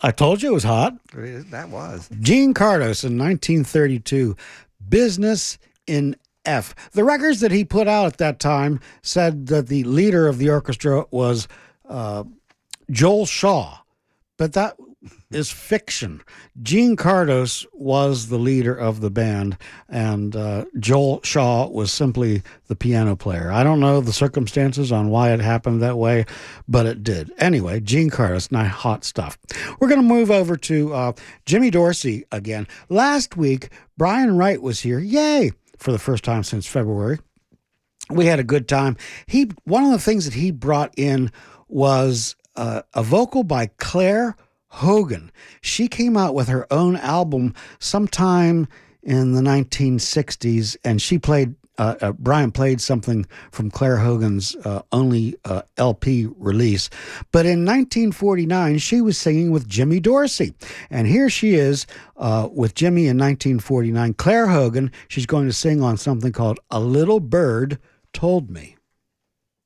I told you it was hot. That was. Gene Cardos in 1932, Business in F. The records that he put out at that time said that the leader of the orchestra was Joel Shaw, but that is fiction. Gene Cardos was the leader of the band, and Joel Shaw was simply the piano player. I don't know the circumstances on why it happened that way, but it did. Anyway, Gene Cardos, not hot stuff. We're going to move over to Jimmy Dorsey again. Last week, Brian Wright was here. Yay! For the first time since February. We had a good time. One of the things that he brought in was a vocal by Claire Hogan. She came out with her own album sometime in the 1960s, and she played. Brian played something from Claire Hogan's only LP release. But in 1949, she was singing with Jimmy Dorsey. And here she is with Jimmy in 1949. Claire Hogan, she's going to sing on something called A Little Bird Told Me.